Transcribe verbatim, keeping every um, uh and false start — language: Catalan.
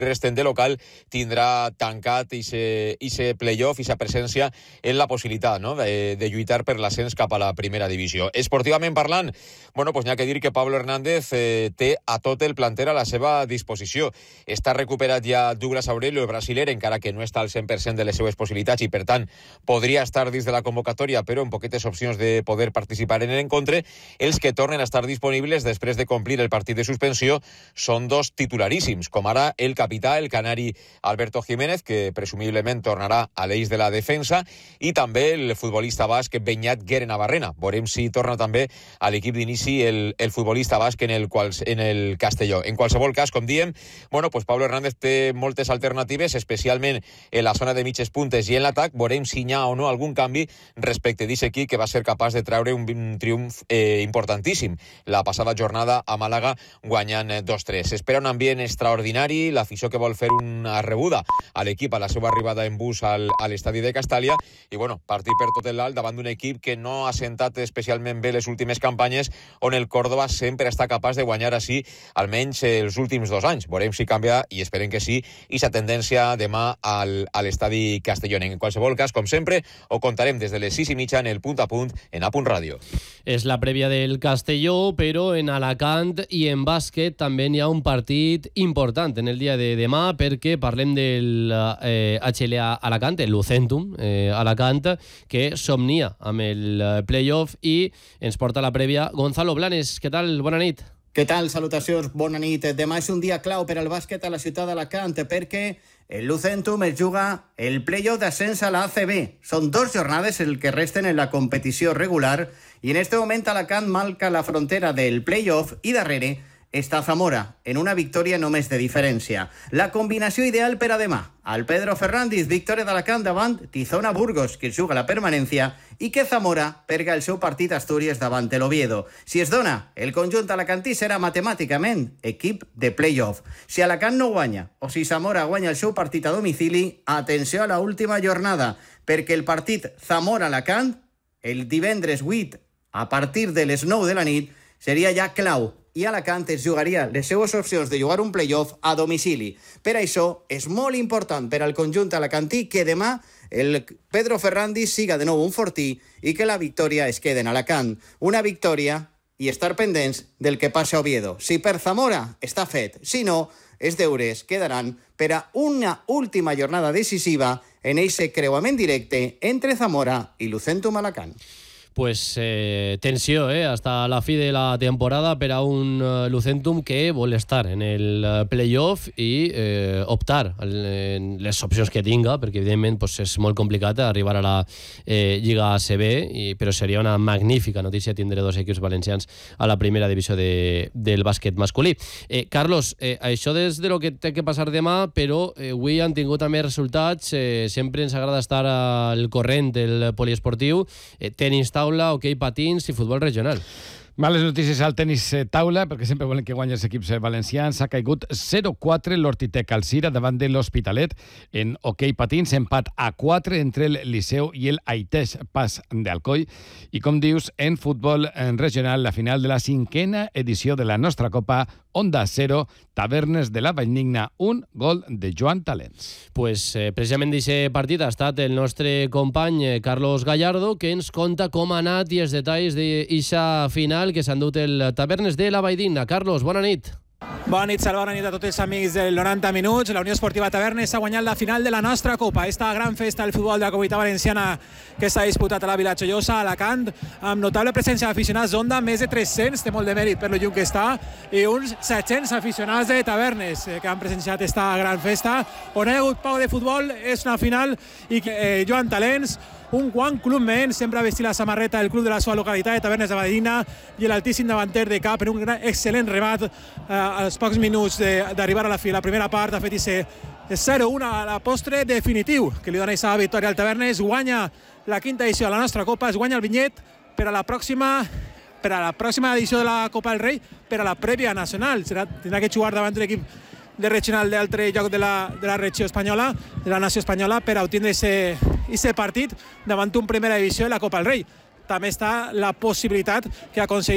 resten de local tindrà tancat i se playoff i sa presència en la possibilitat, no?, de, de lluitar per l'ascens cap a la primera divisió. Esportivament parlant, bueno, pues n'hi ha que dir que Pablo Hernández eh, té a tot el planter a la seva disposició. Està recuperat ja Douglas Aurelio, el brasiler, encara que no està al cent per cent de les seues possibilitats i, per tant, podria estar dins de la convocatòria, però amb poquetes opcions de poder participar en l'encontre. Els que tornen a estar disponibles després de complir el partit de suspensió són dos titularíssims, com ara el capità, el canari Alberto Jiménez, que presumiblement tornarà a l'eix de la defensa, i també el futbolista basc Beñat Guerenabarrena. Veurem si torna també a l'equip d'inici el, el futbolista basc en el, qual, en el Castelló. En qualsevol cas, com diem, bueno, pues Pablo Hernández té moltes alternatives, especialment en la zona de mitges puntes i en l'atac. Veurem si hi ha o no algun canvi respecte d'aquest equip que va ser capaç de treure un, un triomf eh, importantíssim la passada jornada a Màlaga, guanyant dos tres. S'espera un ambient extraordinari, l'afició que vol fer una rebuda a l'equip a la seva arribada en bus al, a l'estadi de Castàlia, i bueno, partir per tot l'alt davant d'un equip que no ha sentat especialment bé les últimes campanyes, on el Córdoba sempre està capaç de guanyar així almenys els últims dos anys. Veurem si canvia, i esperem que sí, i sa tendència demà al, a l'estadi castellonenc. En qualsevol cas, com sempre, ho contarem des de les sis i mitja en el punt a punt en A Punt Ràdio. És la prèvia del Castelló, però en Alacant i en bàsquet també hi ha un partit important en el dia de demà, perquè parlem del eh, H L A Alacant, el Lucentum eh, Alacant, que somnia amb el playoff, i ens porta la prèvia Gonzalo Blanes. Què tal? Bona nit. Què tal? Salutacions, bona nit. Demà és un dia clau per al bàsquet a la ciutat d'Alacant, perquè el Lucentum es juga el playoff d'ascens a la A C B. Són dos jornades el que resten en la competició regular, i en este moment Alacant marca la frontera del playoff, i darrere està Zamora, en una victòria només de diferència. La combinació ideal per a demà. Al Pedro Fernández, victòria d'Alacant davant Tizona Burgos, que juga la permanència, i que Zamora perga el seu partit a Astúries davant l'Oviedo. Si es dona, el conjunt alacantí serà matemàticament equip de playoff. Si Alacant no guanya, o si Zamora guanya el seu partit a domicili, atenció a la última jornada, perquè el partit Zamora-Alacant, el divendres vuit, a partir de les nou de la nit, seria ja clau, i Alacant es jugaria les seues opcions de jugar un playoff a domicili. Per això és molt important per al conjunt alacantí que demà el Pedro Fernández siga de nou un fortí i que la victòria es quede en Alacant. Una victòria i estar pendents del que passa a Oviedo. Si per Zamora està fet, si no, els deures quedaran per a una última jornada decisiva en eixe creuament directe entre Zamora i Lucentum Alacant. Pues eh, tensió, eh, hasta la fi de la temporada per a un uh, Lucentum que vol estar en el uh, playoff i eh, optar en les opcions que tinga, perquè evidentment pues, és molt complicat arribar a la eh, Lliga A C B, i, però seria una magnífica notícia tindre dos equips valencians a la primera divisió de, del bàsquet masculí. Eh, Carlos, eh, això des de lo que té que passar demà, però eh, avui han tingut també resultats, eh, sempre ens agrada estar al corrent del poliesportiu, eh, tenis taula, hoquei patins i futbol regional. Males notícies al tenis taula, perquè sempre volen que guanyi els equips valencians. Ha caigut zero quatre l'Hortitec Alcira davant de l'Hospitalet. En hoquei patins, empat a quatre entre el Liceu i el Aiteix Pas d'Alcoi. I com dius, en futbol regional, la final de la cinquena edició de la nostra Copa Onda Cero, Tavernes de la Valldigna, un gol de Joan Talents. Pues eh, precisament d'aquest partit ha estat el nostre company Carlos Gallardo, que ens conta com ha anat i els detalls d'aquesta final que s'ha endut el Tavernes de la Valldigna. Carlos, bona nit. Bona nit, Salva, bona nit a tots els amics del noranta minuts. La Unió Esportiva Tavernes ha guanyat la final de la nostra Copa. Esta gran festa del futbol de la Comunitat Valenciana que s'ha disputat a la Vila Joiosa, a Alacant, amb notable presència d'aficionats d'Onda, més de tres-cents, té molt de mèrit per lo lluny que està, i uns set-cents aficionats de Tavernes que han presenciat esta gran festa, on hi ha hagut pau de futbol. És una final i que eh, Joan Talents, un Juan Clubment, sempre ha vestit la samarreta del club de la seva localitat de Tavernes de Valldigna, i l'altíssim davanter de cap en un gran, excel·lent remat eh, als pocs minuts d'arribar a la fi. La primera part ha fet aquest zero un a la postre definitiu que li dona aquesta victòria al Tavernes. Guanya la quinta edició de la nostra Copa, es guanya el bitllet per a la pròxima per a la pròxima edició de la Copa del Rei, per a la prèvia nacional. Serà, tindrà que jugar davant de l'equip de regional d'altre lloc de la, de la regió espanyola, de la nació espanyola, per a obtindre aquest partit davant un primera divisió de la Copa del Rei. També està la possibilitat que ha aconseguit